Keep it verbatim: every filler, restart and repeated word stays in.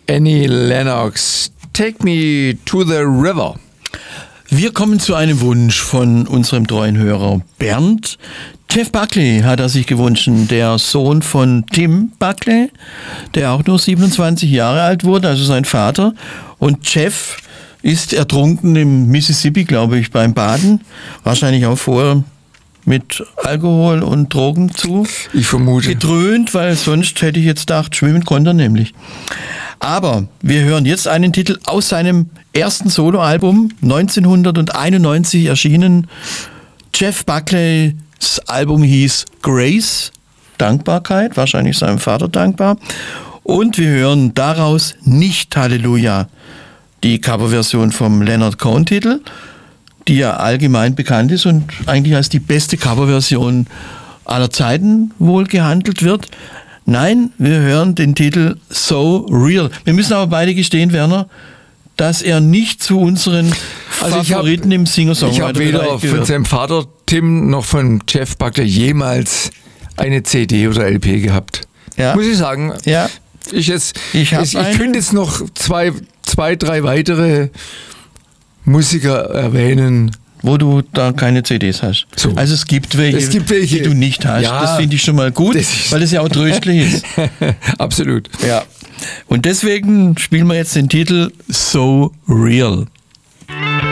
Annie Lennox, Take Me to the River. Wir kommen zu einem Wunsch von unserem treuen Hörer Bernd. Jeff Buckley hat er sich gewünscht, der Sohn von Tim Buckley, der auch nur siebenundzwanzig Jahre alt wurde, also sein Vater. Und Jeff ist ertrunken im Mississippi, glaube ich, beim Baden. Wahrscheinlich auch vorher mit Alkohol und Drogen zu. Ich vermute. Gedröhnt, weil sonst hätte ich jetzt gedacht, schwimmen konnte er nämlich. Aber wir hören jetzt einen Titel aus seinem ersten Soloalbum, neunzehnhunderteinundneunzig erschienen. Jeff Buckleys Album hieß Grace, Dankbarkeit, wahrscheinlich seinem Vater dankbar. Und wir hören daraus Nicht Halleluja, die Coverversion vom Leonard Cohen-Titel, die ja allgemein bekannt ist und eigentlich als die beste Coverversion aller Zeiten wohl gehandelt wird. Nein, wir hören den Titel So Real. Wir müssen aber beide gestehen, Werner, dass er nicht zu unseren also Favoriten hab, im Singer-Songwriter Ich habe weder von seinem Vater Tim noch von Jeff Buckley jemals eine C D oder L P gehabt. Ja. Muss ich sagen. Ja. Ich, jetzt, ich, ich, ich könnte jetzt noch zwei, zwei, drei weitere Musiker erwähnen, wo du da keine C Ds hast. So. Also es gibt welche, es gibt welche, die du nicht hast. Ja, das finde ich schon mal gut, das weil es ja auch tröstlich ist. Absolut. Ja. Und deswegen spielen wir jetzt den Titel So Real.